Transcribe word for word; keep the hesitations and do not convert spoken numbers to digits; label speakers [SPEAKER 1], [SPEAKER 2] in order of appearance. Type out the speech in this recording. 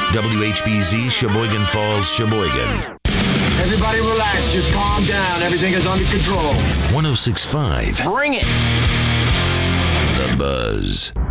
[SPEAKER 1] W H B Z, Sheboygan Falls, Sheboygan.
[SPEAKER 2] Everybody relax. Just calm down. Everything is under control.
[SPEAKER 1] one oh six point five.
[SPEAKER 2] Bring it.
[SPEAKER 1] The Buzz.